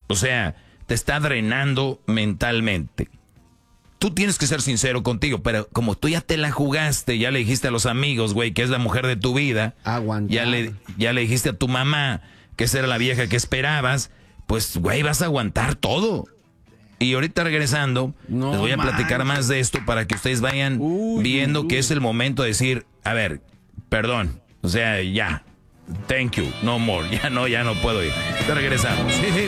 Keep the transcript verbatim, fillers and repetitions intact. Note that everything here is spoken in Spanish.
O sea, te está drenando mentalmente. Tú tienes que ser sincero contigo, pero como tú ya te la jugaste, ya le dijiste a los amigos, güey, que es la mujer de tu vida. Aguantar. Ya le, ya le dijiste a tu mamá que esa era la vieja que esperabas. Pues, güey, vas a aguantar todo. Y ahorita regresando, no, les voy a man. platicar más de esto para que ustedes vayan uy, viendo uy. que es el momento de decir, a ver, perdón, o sea, ya, thank you, no more, ya no, ya no puedo ir. Te regresamos.